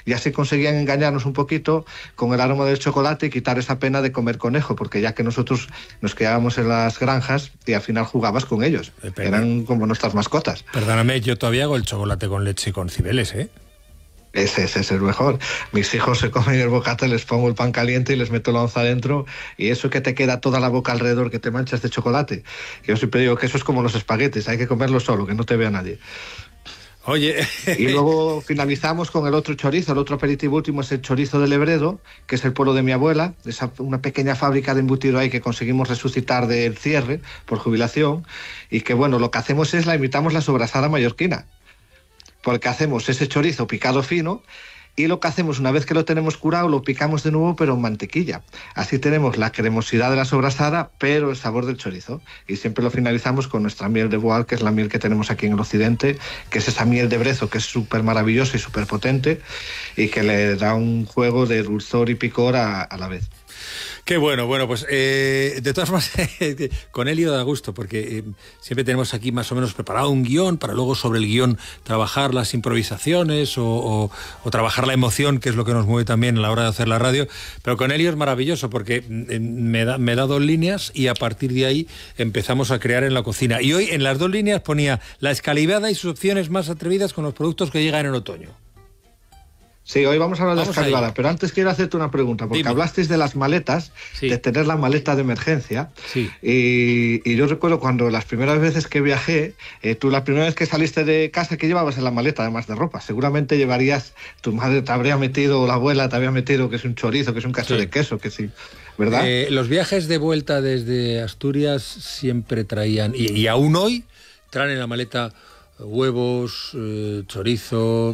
Y así conseguían engañarnos un poquito con el aroma del chocolate y quitar esa pena de comer conejo, porque ya que nosotros nos quedábamos en las granjas y al final jugabas con ellos. Eran como nuestras mascotas. Perdóname, yo todavía hago el chocolate con leche y con cibeles, ¿eh? Ese es el mejor. Mis hijos se comen el bocata, les pongo el pan caliente y les meto la onza dentro, y eso que te queda toda la boca alrededor, que te manchas de chocolate. Yo siempre digo que eso es como los espaguetis, hay que comerlo solo, que no te vea nadie. Oye. Y luego finalizamos con el otro chorizo, el otro aperitivo último es el chorizo de Lebredo, que es el pueblo de mi abuela, una pequeña fábrica de embutido ahí que conseguimos resucitar del cierre por jubilación, y que bueno, lo que hacemos es imitamos la sobrasada mallorquina, porque hacemos ese chorizo picado fino, y lo que hacemos una vez que lo tenemos curado, lo picamos de nuevo pero en mantequilla. Así tenemos la cremosidad de la sobrasada, pero el sabor del chorizo. Y siempre lo finalizamos con nuestra miel de Boal, que es la miel que tenemos aquí en el occidente, que es esa miel de brezo que es súper maravillosa y súper potente, y que le da un juego de dulzor y picor a la vez. Qué bueno, pues de todas formas, con Elio da gusto, porque siempre tenemos aquí más o menos preparado un guión para luego sobre el guión trabajar las improvisaciones o trabajar la emoción, que es lo que nos mueve también a la hora de hacer la radio. Pero con Elio es maravilloso porque me da 2 líneas y a partir de ahí empezamos a crear en la cocina. Y hoy en las 2 líneas ponía la escalivada y sus opciones más atrevidas con los productos que llegan en otoño. Sí, hoy vamos a hablar de la escalivada, pero antes quiero hacerte una pregunta, porque Dime. Hablasteis de las maletas, sí. de tener la maleta de emergencia, sí. y yo recuerdo cuando las primeras veces que viajé, tú la primera vez que saliste de casa, ¿qué llevabas en la maleta además de ropa? Seguramente llevarías, tu madre te habría metido, o la abuela te había metido, que es un chorizo, que es un cacho de queso, que sí, ¿verdad? Los viajes de vuelta desde Asturias siempre traían, y aún hoy, traen en la maleta huevos, chorizo,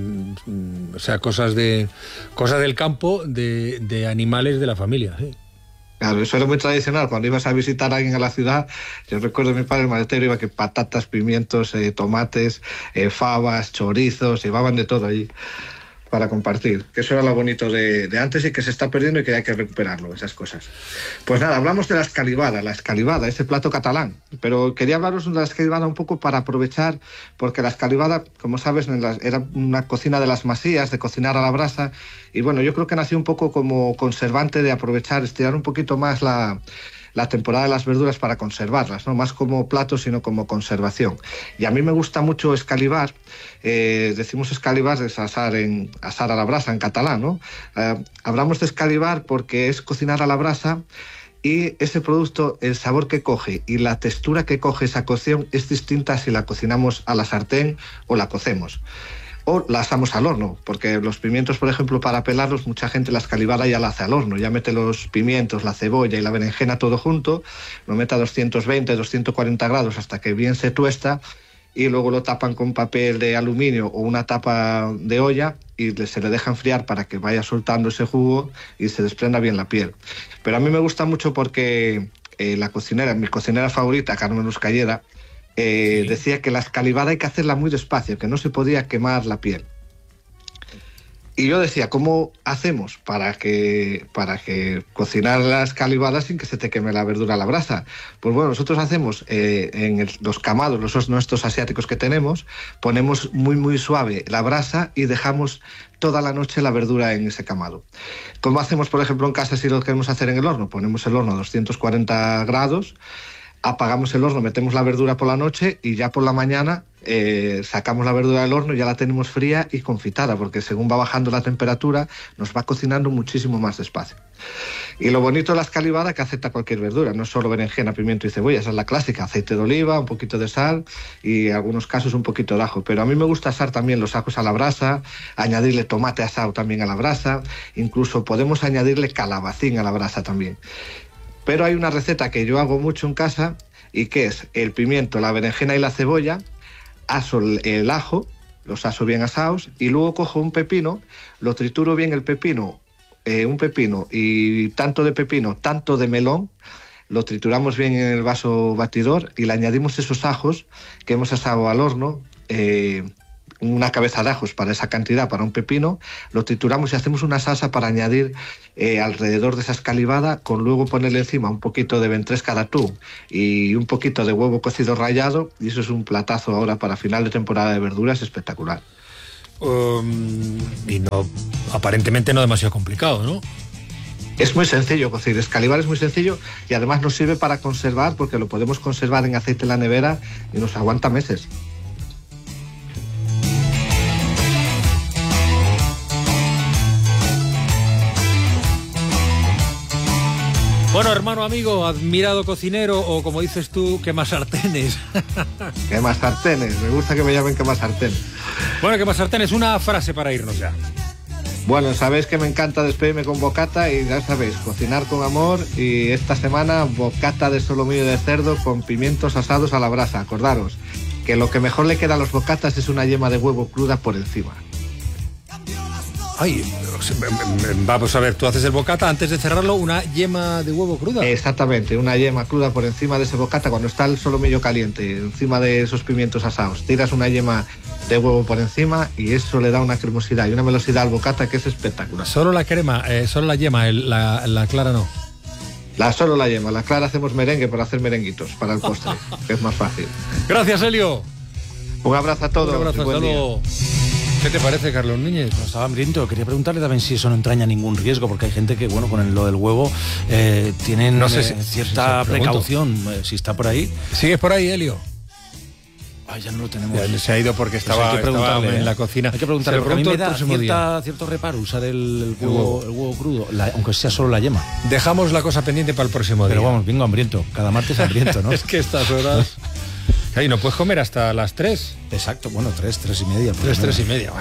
o sea, cosas del campo, de animales de la familia, sí. Claro, eso era muy tradicional. Cuando ibas a visitar a alguien a la ciudad, yo recuerdo a mi padre, el maletero, iba que patatas, pimientos, tomates, fabas, chorizos, llevaban de todo allí para compartir, que eso era lo bonito de antes y que se está perdiendo y que hay que recuperarlo, esas cosas. Pues nada, hablamos de la escalivada, ese plato catalán, pero quería hablaros de la escalivada un poco para aprovechar, porque la escalivada, como sabes, era una cocina de las masías, de cocinar a la brasa, y bueno, yo creo que nació un poco como conservante de aprovechar, estirar un poquito más la temporada de las verduras para conservarlas, no más como plato, sino como conservación. Y a mí me gusta mucho escalivar, decimos escalivar, es asar a la brasa en catalán, ¿no? Hablamos de escalivar porque es cocinar a la brasa, y ese producto, el sabor que coge y la textura que coge esa cocción es distinta si la cocinamos a la sartén o la cocemos. O la asamos al horno, porque los pimientos, por ejemplo, para pelarlos, mucha gente la escalivada ya la hace al horno, ya mete los pimientos, la cebolla y la berenjena todo junto, lo mete a 220, 240 grados hasta que bien se tuesta, y luego lo tapan con papel de aluminio o una tapa de olla y se le deja enfriar para que vaya soltando ese jugo y se desprenda bien la piel. Pero a mí me gusta mucho porque mi cocinera favorita, Carmen Uscalleda, sí, decía que la escalivada hay que hacerla muy despacio, que no se podía quemar la piel. Y yo decía, ¿cómo hacemos para que cocinar la escalivada sin que se te queme la verdura a la brasa? Pues bueno, nosotros hacemos los camados, los nuestros asiáticos que tenemos, ponemos muy muy suave la brasa y dejamos toda la noche la verdura en ese camado. ¿Cómo hacemos, por ejemplo, en casa si lo queremos hacer en el horno? Ponemos el horno a 240 grados, apagamos el horno, metemos la verdura por la noche y ya por la mañana sacamos la verdura del horno y ya la tenemos fría y confitada, porque según va bajando la temperatura nos va cocinando muchísimo más despacio. Y lo bonito de la escalivada, que acepta cualquier verdura, no solo berenjena, pimiento y cebolla, esa es la clásica, aceite de oliva, un poquito de sal y en algunos casos un poquito de ajo, pero a mí me gusta asar también los ajos a la brasa, añadirle tomate asado también a la brasa, incluso podemos añadirle calabacín a la brasa también. Pero hay una receta que yo hago mucho en casa y que es el pimiento, la berenjena y la cebolla, aso el ajo, los aso bien asados y luego cojo un pepino, lo trituro bien el pepino, un pepino y tanto de pepino, tanto de melón, lo trituramos bien en el vaso batidor y le añadimos esos ajos que hemos asado al horno, una cabeza de ajos para esa cantidad, para un pepino, lo trituramos y hacemos una salsa para añadir alrededor de esa escalivada, con luego ponerle encima un poquito de ventresca de atún y un poquito de huevo cocido rallado, y eso es un platazo ahora para final de temporada de verduras espectacular. y no, aparentemente no demasiado complicado, ¿no? Es muy sencillo cocinar, escalivar es muy sencillo y además nos sirve para conservar porque lo podemos conservar en aceite en la nevera y nos aguanta meses. Bueno, hermano, amigo, admirado cocinero o como dices tú, quemasartenes. Quemasartenes, me gusta que me llamen quemasartenes. Bueno, quemasartenes, una frase para irnos ya. Bueno, sabéis que me encanta despedirme con bocata y ya sabéis, cocinar con amor y esta semana bocata de solomillo de cerdo con pimientos asados a la brasa. Acordaros que lo que mejor le queda a los bocatas es una yema de huevo cruda por encima. Ay, vamos a ver, tú haces el bocata, antes de cerrarlo, una yema de huevo cruda. Exactamente, una yema cruda por encima de ese bocata cuando está el solomillo caliente, encima de esos pimientos asados. Tiras una yema de huevo por encima y eso le da una cremosidad y una velocidad al bocata que es espectacular. Solo la crema, solo la yema, la clara no. Solo la yema, la clara hacemos merengue para hacer merenguitos para el postre, que es más fácil. Gracias, Helio. Un abrazo a todos. Un abrazo, hasta luego. ¿Qué te parece, Carlos Núñez? No, estaba hambriento. Quería preguntarle también si eso no entraña ningún riesgo, porque hay gente que, bueno, con lo del huevo tienen no sé cierta precaución. Si está por ahí. ¿Sigues por ahí, Helio? Ya no lo tenemos. Ya se ha ido porque estaba en la cocina. Hay que preguntarle, porque a mí me da cierto reparo usar el huevo crudo, aunque sea solo la yema. Dejamos la cosa pendiente para el próximo día. Pero vamos, vengo hambriento. Cada martes hambriento, ¿no? Es que estas horas... Ahí no puedes comer hasta las 3. Exacto, bueno, 3:30. 3:30.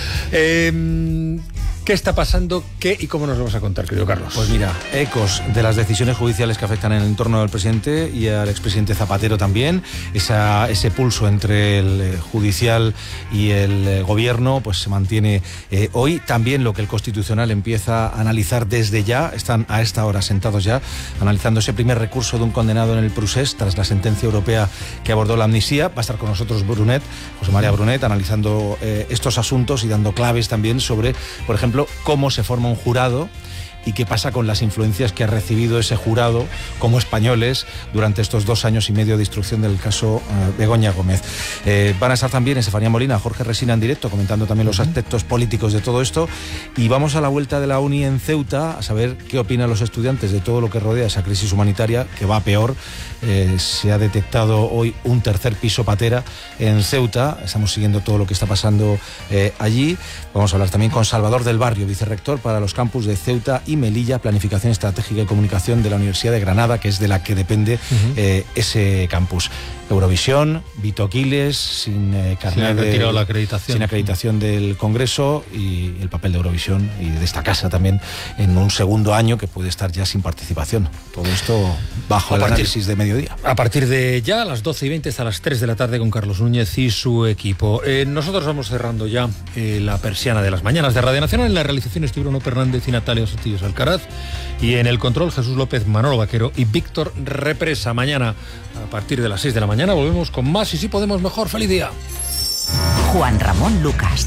Bueno. ¿Qué está pasando? ¿Qué y cómo nos vamos a contar, querido Carlos? Pues mira, ecos de las decisiones judiciales que afectan en el entorno del presidente y al expresidente Zapatero también. Ese pulso entre el judicial y el gobierno pues se mantiene hoy. También lo que el Constitucional empieza a analizar desde ya. Están a esta hora sentados ya analizando ese primer recurso de un condenado en el procés tras la sentencia europea que abordó la amnistía. Va a estar con nosotros José María Brunet, analizando estos asuntos y dando claves también sobre, por ejemplo, cómo se forma un jurado y qué pasa con las influencias que ha recibido ese jurado como españoles durante estos 2 años y medio de instrucción del caso Begoña Gómez. Van a estar también Estefanía Molina, Jorge Resina en directo, comentando también los aspectos políticos de todo esto. Y vamos a la vuelta de la Uni en Ceuta a saber qué opinan los estudiantes de todo lo que rodea esa crisis humanitaria, que va peor. Se ha detectado hoy un tercer piso patera en Ceuta. Estamos siguiendo todo lo que está pasando allí. Vamos a hablar también con Salvador del Barrio, vicerrector para los campus de Ceuta y Melilla, Planificación Estratégica y Comunicación de la Universidad de Granada, que es de la que depende ese campus. Eurovisión, Vito Aquiles, sin acreditación del Congreso, y el papel de Eurovisión y de esta casa también en un segundo año que puede estar ya sin participación. Todo esto bajo el análisis de mediodía. A partir de ya, a las 12:20 hasta las 3 de la tarde con Carlos Núñez y su equipo. Nosotros vamos cerrando ya la persiana de las mañanas de Radio Nacional. En la realización estuvieron Bruno Fernández y Natalia Sotillos Alcaraz, y en el control Jesús López, Manolo Vaquero y Víctor Represa. Mañana a partir de las 6 de la mañana volvemos con más y si podemos mejor. ¡Feliz día! Juan Ramón Lucas.